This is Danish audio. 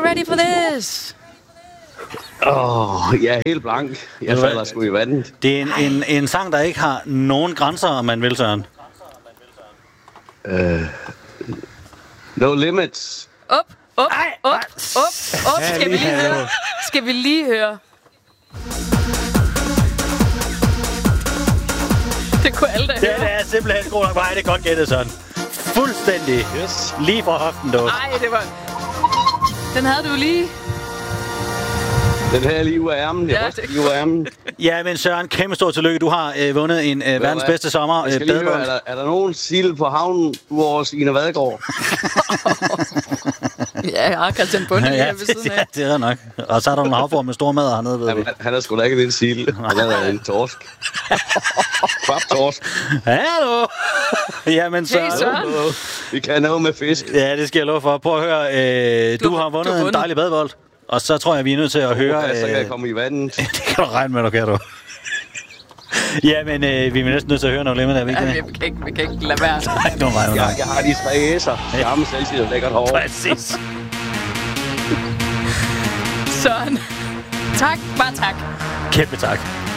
ready for this? Jeg er helt blank. Jeg falder sgu i vandet. Det er en sang, der ikke har nogen grænser, om man vil, Søren. No limits. Op. Skal vi lige høre? Det kunne alle da høre. Det er simpelthen god nok. Nej, det er godt gættet, Søren. Fuldstændig. Yes. Lige fra hoften, dog. Nej, det var... Den havde du lige. Den her lige ud af ærmen. Lige ud af ærmen. Ja, men Søren, kæmpe stor tillykke. Du har vundet en verdens bedste sommer. Jeg skal lige høre, er der nogen sild på havnen udover Signe Vadegaard? Ja, jeg har Christian Bunde lige ved siden af. Ja, det er nok. Og så er der nogle havform med store madder hernede, ved vi. Han er sgu da ikke en sild. Han er en torsk. Kvaptorsk. Hallo! Jamen, Hey, Søren. Vi kan noget med fisk. Ja, det skal jeg love for. Prøv at høre. Du har vundet en dejlig badebold. Og så tror jeg, vi er nødt til at høre... Så kan jeg komme i vandet. Det kan du regne med, du kan, du. Ja, men vi er næsten nødt til at høre noget lemmer der, vi kan ikke lade være. Jeg har de 3 æser. Gammel selvtid og lækkert hår. Præcis. Søren. Tak. Bare tak. Kæmpe tak.